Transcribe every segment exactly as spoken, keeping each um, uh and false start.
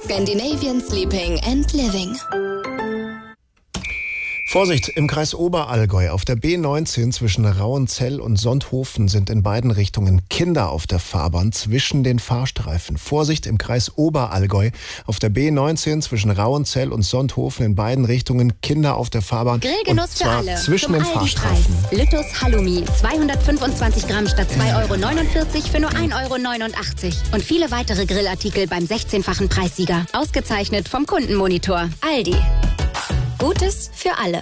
Scandinavian Sleeping and Living. Vorsicht, im Kreis Oberallgäu auf der B neunzehn zwischen Rauenzell und Sonthofen sind in beiden Richtungen Kinder auf der Fahrbahn zwischen den Fahrstreifen. Vorsicht, im Kreis Oberallgäu auf der B neunzehn zwischen Rauenzell und Sonthofen in beiden Richtungen Kinder auf der Fahrbahn. Grillgenuss und zwar für alle. zwischen Zum den Fahrstreifen. Lüttus Halloumi, zweihundertfünfundzwanzig Gramm statt zwei Euro neunundvierzig für nur ein Euro neunundachtzig. Und viele weitere Grillartikel beim sechzehnfachen Preissieger. Ausgezeichnet vom Kundenmonitor. Aldi. Gutes für alle.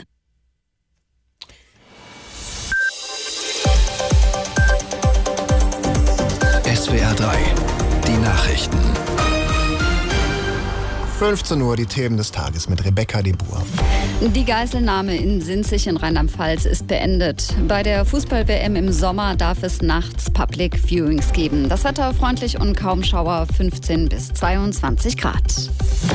S W R drei, die Nachrichten. fünfzehn Uhr, die Themen des Tages mit Rebecca de Boer. Die Geiselnahme in Sinzig in Rheinland-Pfalz ist beendet. Bei der Fußball-W M im Sommer darf es nachts Public Viewings geben. Das Wetter freundlich und kaum Schauer, fünfzehn bis zweiundzwanzig Grad.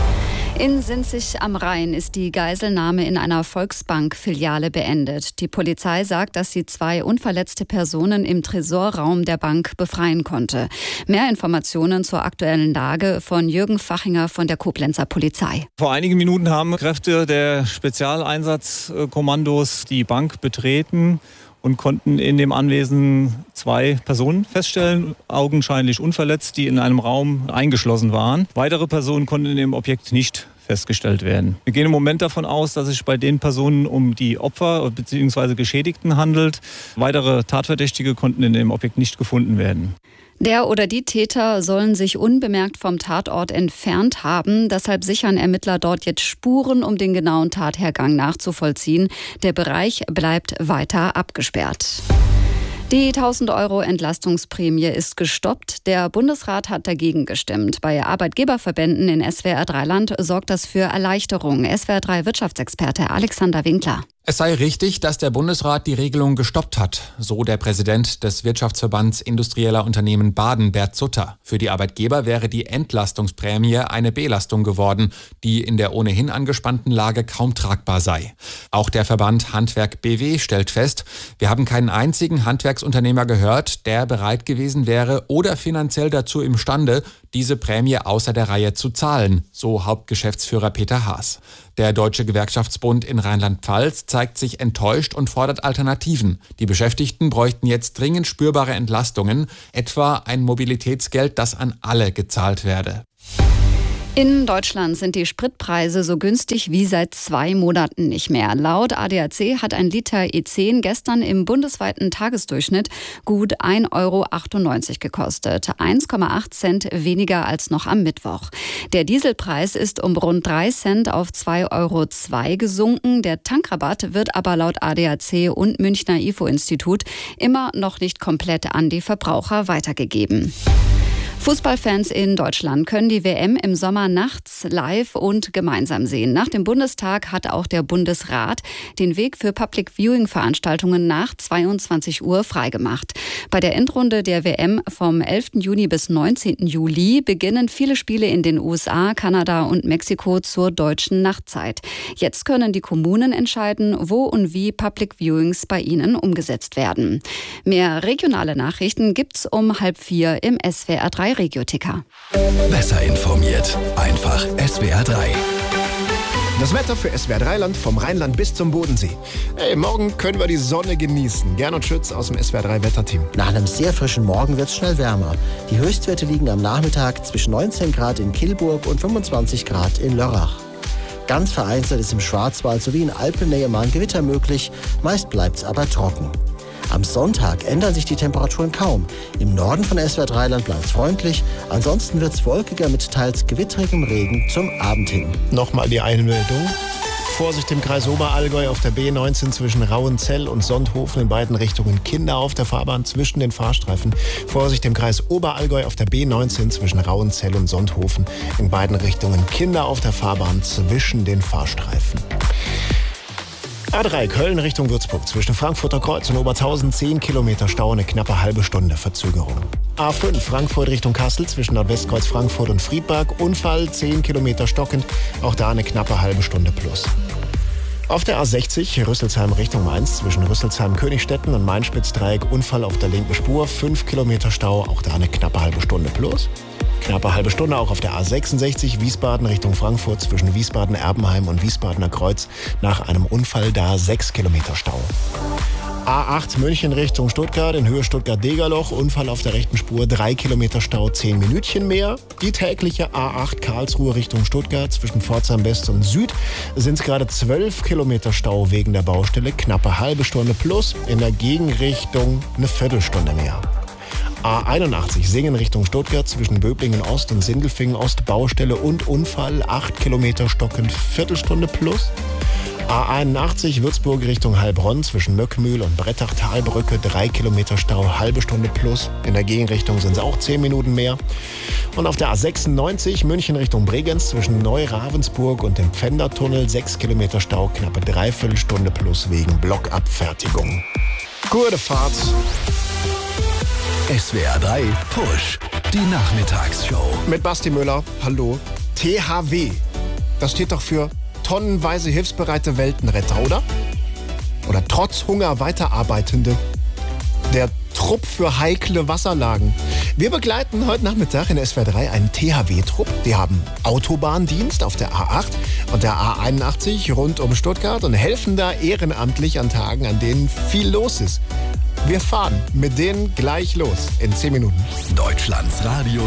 In Sinzig am Rhein ist die Geiselnahme in einer Volksbank-Filiale beendet. Die Polizei sagt, dass sie zwei unverletzte Personen im Tresorraum der Bank befreien konnte. Mehr Informationen zur aktuellen Lage von Jürgen Fachinger von der Koblenzer Polizei. Vor einigen Minuten haben Kräfte der Spezialeinsatzkommandos die Bank betreten und konnten in dem Anwesen zwei Personen feststellen, augenscheinlich unverletzt, die in einem Raum eingeschlossen waren. Weitere Personen konnten in dem Objekt nicht festgestellt werden. Wir gehen im Moment davon aus, dass es sich bei den Personen um die Opfer bzw. Geschädigten handelt. Weitere Tatverdächtige konnten in dem Objekt nicht gefunden werden. Der oder die Täter sollen sich unbemerkt vom Tatort entfernt haben. Deshalb sichern Ermittler dort jetzt Spuren, um den genauen Tathergang nachzuvollziehen. Der Bereich bleibt weiter abgesperrt. Die tausend Euro Entlastungsprämie ist gestoppt. Der Bundesrat hat dagegen gestimmt. Bei Arbeitgeberverbänden in S W R drei Land sorgt das für Erleichterung. S W R drei Wirtschaftsexperte Alexander Winkler. Es sei richtig, dass der Bundesrat die Regelung gestoppt hat, so der Präsident des Wirtschaftsverbands Industrieller Unternehmen Baden, Bert Sutter. Für die Arbeitgeber wäre die Entlastungsprämie eine Belastung geworden, die in der ohnehin angespannten Lage kaum tragbar sei. Auch der Verband Handwerk B W stellt fest, wir haben keinen einzigen Handwerksunternehmer gehört, der bereit gewesen wäre oder finanziell dazu imstande, diese Prämie außer der Reihe zu zahlen, so Hauptgeschäftsführer Peter Haas. Der Deutsche Gewerkschaftsbund in Rheinland-Pfalz zeigt sich enttäuscht und fordert Alternativen. Die Beschäftigten bräuchten jetzt dringend spürbare Entlastungen, etwa ein Mobilitätsgeld, das an alle gezahlt werde. In Deutschland sind die Spritpreise so günstig wie seit zwei Monaten nicht mehr. Laut A D A C hat ein Liter E zehn gestern im bundesweiten Tagesdurchschnitt gut ein Euro achtundneunzig gekostet. eins Komma acht Cent weniger als noch am Mittwoch. Der Dieselpreis ist um rund drei Cent auf zwei Euro zwei gesunken. Der Tankrabatt wird aber laut A D A C und Münchner I F O-Institut immer noch nicht komplett an die Verbraucher weitergegeben. Fußballfans in Deutschland können die W M im Sommer nachts live und gemeinsam sehen. Nach dem Bundestag hat auch der Bundesrat den Weg für Public-Viewing-Veranstaltungen nach zweiundzwanzig Uhr freigemacht. Bei der Endrunde der W M vom elften Juni bis neunzehnten Juli beginnen viele Spiele in den U S A, Kanada und Mexiko zur deutschen Nachtzeit. Jetzt können die Kommunen entscheiden, wo und wie Public-Viewings bei ihnen umgesetzt werden. Mehr regionale Nachrichten gibt's um halb vier im S W R drei Regioticker. Besser informiert, einfach S W R drei. Das Wetter für S W R drei Land vom Rheinland bis zum Bodensee. Hey, morgen können wir die Sonne genießen. Gernot Schütz aus dem S W R drei Wetterteam. Nach einem sehr frischen Morgen wird es schnell wärmer. Die Höchstwerte liegen am Nachmittag zwischen neunzehn Grad in Kilburg und fünfundzwanzig Grad in Lörrach. Ganz vereinzelt ist im Schwarzwald sowie in Alpennähe mal ein Gewitter möglich. Meist bleibt es aber trocken. Am Sonntag ändern sich die Temperaturen kaum. Im Norden von S W R drei Land bleibt es freundlich. Ansonsten wird es wolkiger mit teils gewitterigem Regen zum Abend hin. Nochmal die Einmeldung. Vorsicht im Kreis Oberallgäu auf der B neunzehn zwischen Rauenzell und Sonthofen in beiden Richtungen. Kinder auf der Fahrbahn zwischen den Fahrstreifen. Vorsicht im Kreis Oberallgäu auf der B neunzehn zwischen Rauenzell und Sonthofen in beiden Richtungen. Kinder auf der Fahrbahn zwischen den Fahrstreifen. A drei Köln Richtung Würzburg zwischen Frankfurter Kreuz und Obertshausen zehn Kilometer Stau, eine knappe halbe Stunde Verzögerung. A fünf Frankfurt Richtung Kassel zwischen Nordwestkreuz Frankfurt und Friedberg, Unfall zehn Kilometer stockend, auch da eine knappe halbe Stunde plus. Auf der A sechzig Rüsselsheim Richtung Mainz zwischen Rüsselsheim-Königstetten und Main-Spitz-Dreieck Unfall auf der linken Spur. fünf Kilometer Stau, auch da eine knappe halbe Stunde plus. Knappe halbe Stunde auch auf der A sechsundsechzig Wiesbaden Richtung Frankfurt zwischen Wiesbaden-Erbenheim und Wiesbadener Kreuz. Nach einem Unfall da sechs Kilometer Stau. A acht München Richtung Stuttgart in Höhe Stuttgart-Degerloch. Unfall auf der rechten Spur, drei Kilometer Stau, zehn Minütchen mehr. Die tägliche A acht Karlsruhe Richtung Stuttgart zwischen Pforzheim West und Süd sind es gerade zwölf Kilometer Stau wegen der Baustelle. Knappe halbe Stunde plus, in der Gegenrichtung eine Viertelstunde mehr. A einundachtzig Singen Richtung Stuttgart zwischen Böblingen Ost und Sindelfingen Ost Baustelle und Unfall, acht Kilometer Stocken, Viertelstunde plus. A einundachtzig Würzburg Richtung Heilbronn zwischen Möckmühl und Brettach-Talbrücke, drei Kilometer Stau, halbe Stunde plus. In der Gegenrichtung sind es auch zehn Minuten mehr. Und auf der A sechsundneunzig München Richtung Bregenz zwischen Neu-Ravensburg und dem Pfändertunnel, sechs Kilometer Stau, knappe Dreiviertelstunde plus wegen Blockabfertigung. Gute Fahrt. S W R drei Push, die Nachmittagsshow. Mit Basti Müller, hallo. T H W, das steht doch für tonnenweise hilfsbereite Weltenretter, oder? Oder trotz Hunger weiterarbeitende. Der Trupp für heikle Wasserlagen. Wir begleiten heute Nachmittag in S W R drei einen T H W-Trupp. Die haben Autobahndienst auf der A acht und der A einundachtzig rund um Stuttgart und helfen da ehrenamtlich an Tagen, an denen viel los ist. Wir fahren mit denen gleich los in zehn Minuten. Deutschlands Radio